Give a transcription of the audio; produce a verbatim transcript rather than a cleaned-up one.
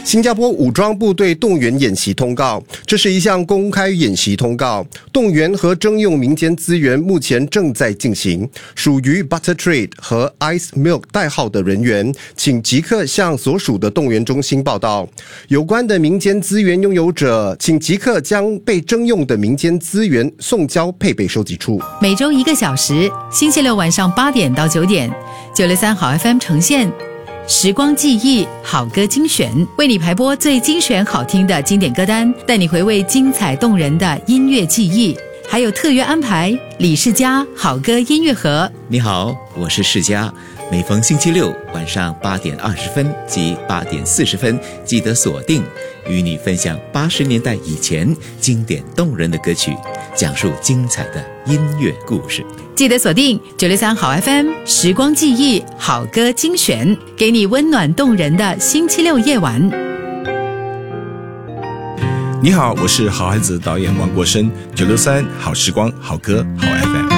新加坡武装部队动员演习通告，这是一项公开演习通告，动员和征用民间资源目前正在进行。属于 Butter Trade 和 Ice Milk 代号的人员，请即刻向所属的动员中心报到。有关的民间资源拥有者，请即刻将被征用的民间资源送交配备收集处。 每周一个小时，星期六晚上八点到九点，九六三好 F M 呈现时光记忆好歌精选，为你排播最精选好听的经典歌单，带你回味精彩动人的音乐记忆。还有特约安排李世嘉好歌音乐盒。 你好，我是世嘉，每逢星期六晚上八点二十分及八点四十分，记得锁定，与你分享八十年代以前经典动人的歌曲，讲述精彩的音乐故事。 记得锁定九六三好 F M 时光记忆好歌精选，给你温暖动人的星期六夜晚。 你好，我是好孩子导演王国生，九六三好时光好歌好 F M。